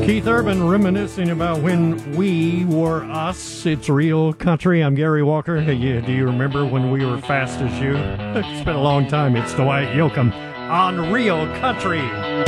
Keith Urban reminiscing about when we were us. It's real country. I'm Gary Walker. Hey, do you remember when we were fast as you? It's been a long time. It's Dwight Yoakam on Real Country.